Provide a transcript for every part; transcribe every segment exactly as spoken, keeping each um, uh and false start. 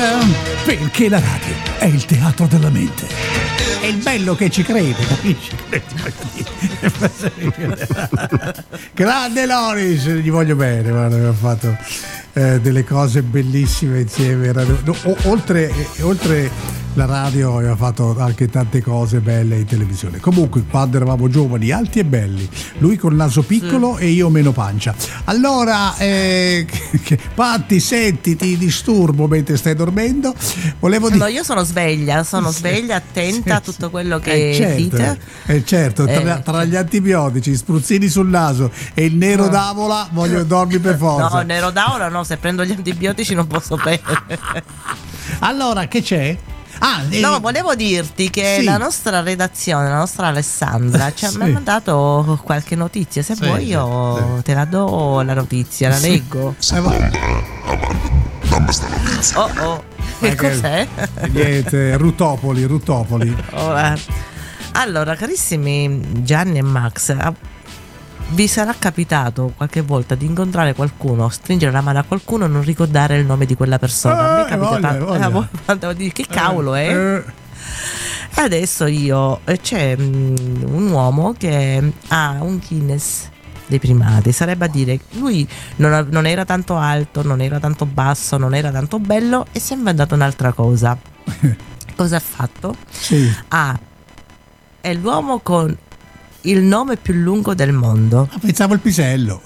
Perché la radio è il teatro della mente. È il bello che ci crede, capisci? Grande Loris, gli voglio bene, guarda, abbiamo fatto eh, delle cose bellissime insieme. No, o, oltre, eh, oltre la radio aveva fatto anche tante cose belle in televisione. Comunque, quando eravamo giovani, alti e belli, lui col naso piccolo sì. E io meno pancia. Allora, eh, Patti, senti, ti disturbo mentre stai dormendo. Volevo dire. No, io sono sveglia, sono sveglia, attenta a tutto quello che eh certo, dite. Eh certo, tra, eh, tra gli antibiotici, spruzzini sul naso e il nero d'avola, voglio dormi per forza. No, nero d'avola no, se prendo gli antibiotici non posso prendere. Allora, che c'è? Ah, eh, no, volevo dirti che sì. la nostra redazione, la nostra Alessandra ci ha sì. mandato qualche notizia. Se sì, vuoi io sì. te la do la notizia, la sì. leggo. Sì. Eh, va. Dammi sta notizia. Oh oh, che cos'è? Niente, Rutopoli, Rutopoli. Oh, eh. Allora, carissimi Gianni e Max, vi sarà capitato qualche volta di incontrare qualcuno, stringere la mano a qualcuno e non ricordare il nome di quella persona? Eh, Mi capita voglia, tanto, voglia. Eh, dire, che cavolo è? Eh, eh. E adesso io c'è um, un uomo che ha un Guinness dei primati, sarebbe a dire lui non, non era tanto alto, non era tanto basso, non era tanto bello e si è inventato un'altra cosa. Cosa ha fatto? Sì. Ah, è l'uomo con il nome più lungo del mondo. Ah, pensavo il pisello.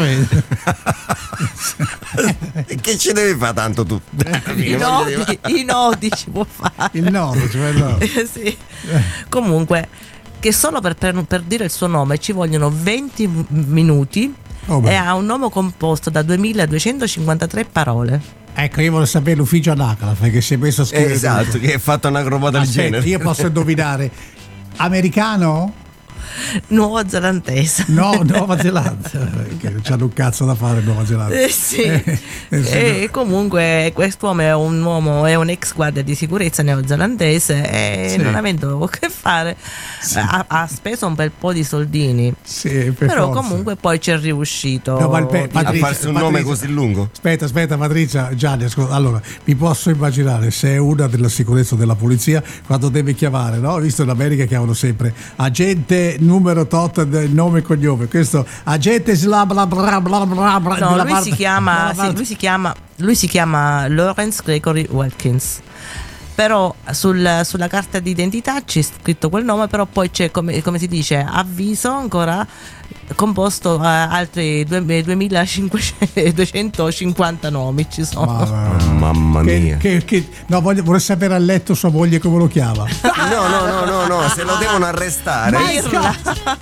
Che ci devi fare tanto tu? I nodi, i nodi ci può fare. Il nodo, cioè il nodo. Eh, sì. Comunque, che solo per, per, per dire il suo nome ci vogliono venti minuti oh, e ha un nome composto da duemiladuecentocinquantatré parole. Ecco, io voglio sapere l'ufficio anagrafe che si è messo a scrivere. Esatto, che è fatto una cromata del genere. Io posso indovinare. Americano? Nuovo-zelandese. No, Nuova Zelanda. Che non c'hanno un cazzo da fare in Nuova Zelanda. Eh sì. Eh, e comunque quest'uomo è un uomo, è un ex guardia di sicurezza neozelandese e sì. non avendo che fare sì. ha, ha speso un bel po' di soldini. Sì, per però forza. Comunque poi ci è riuscito no, ma pe- Patrizia, a farsi un Patrizia, nome così lungo. Aspetta, aspetta Patrizia, Gianni, ascolta. Allora, mi posso immaginare se è una della sicurezza della polizia quando deve chiamare, no? Ho visto in America chiamano sempre agente numero tot del nome e cognome, questo agente bla bla bla bla bla bla. No, lui parte, si chiama sì, lui si chiama lui si chiama Lawrence Gregory Wilkins. Però sul, sulla carta d'identità c'è scritto quel nome, però poi c'è come, come si dice avviso ancora composto a altri duemilacinquecentocinquanta nomi ci sono. Ma, mamma mia. Che, che, che, no, voglio, vorrei sapere a letto sua moglie come lo chiama. No, no, no, no, no, se lo devono arrestare. Mirla.